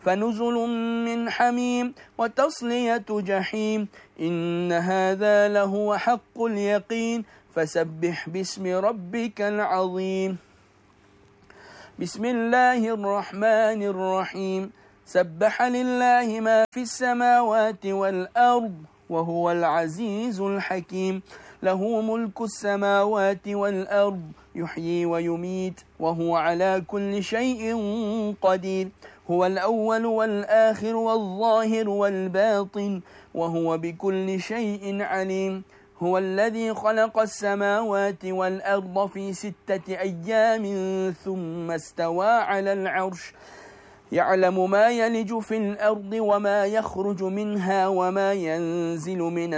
فنزل من حميم وتصلية جحيم إن هذا لهو حق اليقين فسبح باسم ربك العظيم. بسم الله الرحمن الرحيم. سبح لله ما في السماوات والأرض وهو العزيز الحكيم. له ملك السماوات والأرض يحيي ويميت وهو على كل شيء قدير. هو الأول والآخر والظاهر والباطن وهو بكل شيء عليم. هو الذي خلق السماوات والأرض في 6 أيام ثم استوى على العرش يعلم ما يلج في الأرض وما يخرج منها وما ينزل من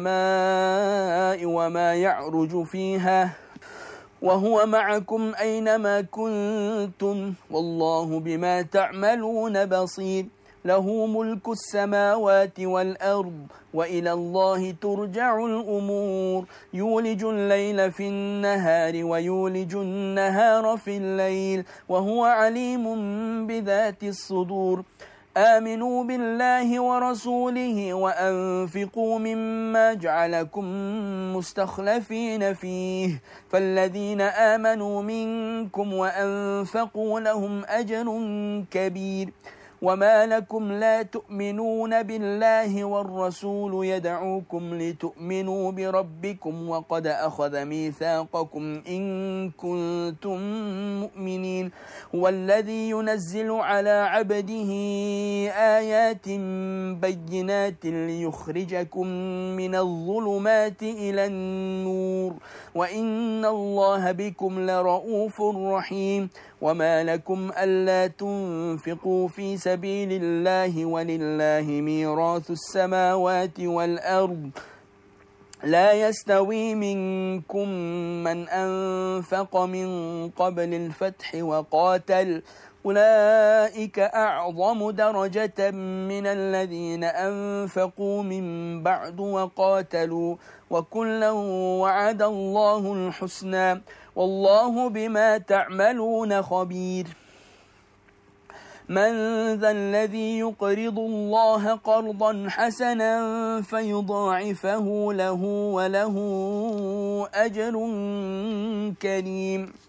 السماء وما يعرج فيها وهو معكم أينما كنتم والله بما تعملون بصير. له ملك السماوات والأرض وإلى الله ترجع الأمور. يولج الليل في النهار ويولج النهار في الليل وهو عليم بذات الصدور. آمنوا بالله ورسوله وأنفقوا مما جعلكم مستخلفين فيه فالذين آمنوا منكم وأنفقوا لهم أجر كبير. وما لكم لا تؤمنون بالله والرسول يدعوكم لتؤمنوا بربكم وقد أخذ ميثاقكم إن كنتم مؤمنين. هو الذي ينزل على عبده آيات بينات ليخرجكم من الظلمات إلى النور وإن الله بكم لرؤوف رحيم. وما لكم ألا تنفقوا في سبيل الله ولله ميراث السماوات والأرض لا يستوي منكم من أنفق من قبل الفتح وقاتل أولئك أعظم درجة من الذين أنفقوا من بعد وقاتلوا وكلا وعد الله الحسنى والله بما تعملون خبير. من ذا الذي يقرض الله قرضا حسنا فيضاعفه له وله أجر كريم.